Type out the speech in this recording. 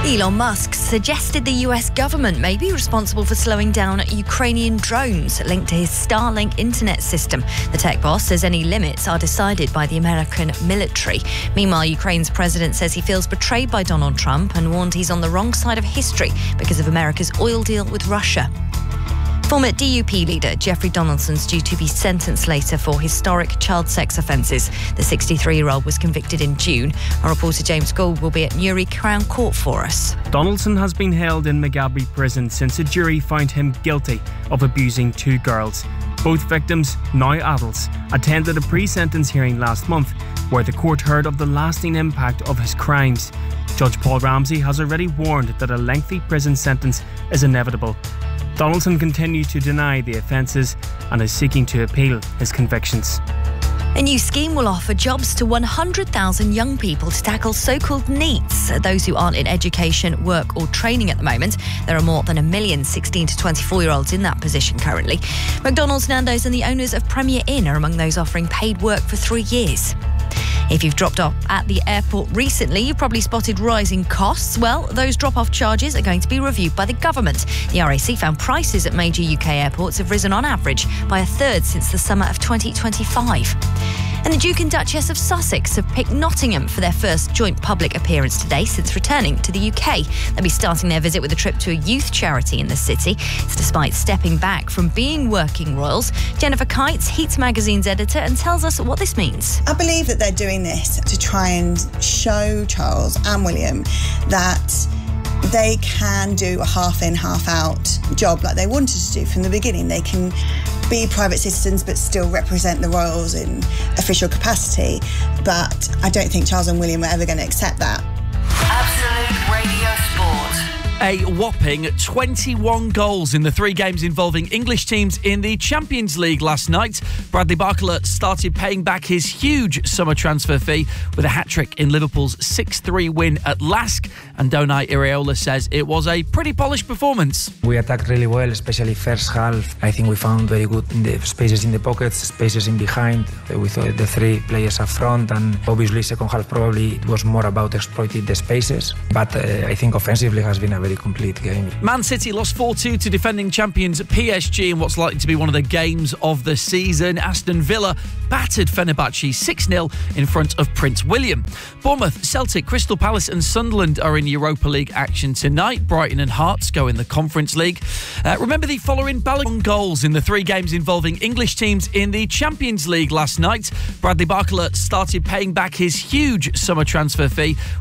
Elon Musk suggested the US government may be responsible for slowing down Ukrainian drones linked to his Starlink internet system. The tech boss says any limits are decided by the American military. Meanwhile, Ukraine's president says he feels betrayed by Donald Trump and warned he's on the wrong side of history because of America's oil deal with Russia. Former DUP leader Jeffrey Donaldson's due to be sentenced later for historic child sex offences. The 63-year-old was convicted in June. Our reporter James Gould will be at Newry Crown Court for us. Donaldson has been held in Mugabe prison since a jury found him guilty of abusing 2 girls. Both victims, now adults, attended a pre-sentence hearing last month where the court heard of the lasting impact of his crimes. Judge Paul Ramsey has already warned that a lengthy prison sentence is inevitable. Donaldson continued to deny the offences and is seeking to appeal his convictions. A new scheme will offer jobs to 100,000 young people to tackle so-called NEETs, those who aren't in education, work or training at the moment. There are more than 1 million 16 to 24-year-olds in that position currently. McDonald's, Nando's and the owners of Premier Inn are among those offering paid work for 3 years. If you've dropped off at the airport recently, you've probably spotted rising costs. Well, those drop-off charges are going to be reviewed by the government. The RAC found prices at major UK airports have risen on average by a third since the summer of 2025. And the Duke and Duchess of Sussex have picked Nottingham for their first joint public appearance today since returning to the UK. They'll be starting their visit with a trip to a youth charity in the city. It's despite stepping back from being working royals. Jennifer Kites, Heat magazine's editor, and tells us what this means. I believe that they're doing this to try and show Charles and William that they can do a half-in, half-out job like they wanted to do from the beginning. They can be private citizens but still represent the royals in official capacity. But I don't think Charles and William are ever going to accept that. Absolute Radio Sport. A whopping 21 goals in the 3 games involving English teams in the Champions League last night. Bradley Barcola started paying back his huge summer transfer fee with a hat-trick in Liverpool's 6-3 win at Lask. And Donai Iraola says it was a pretty polished performance. We attacked really well, especially first half. I think we found very good in the spaces in the pockets, spaces in behind, with the 3 players up front. And obviously second half probably it was more about exploiting the spaces. But I think offensively has been a very complete game. Man City lost 4-2 to defending champions PSG in what's likely to be one of the games of the season. Aston Villa battered Fenerbahce 6-0 in front of Prince William. Bournemouth, Celtic, Crystal Palace and Sunderland are in Europa League action tonight. Brighton and Hearts go in the Conference League. Remember the following Balogun goals in the 3 games involving English teams in the Champions League last night. Bradley Barcola started paying back his huge summer transfer fee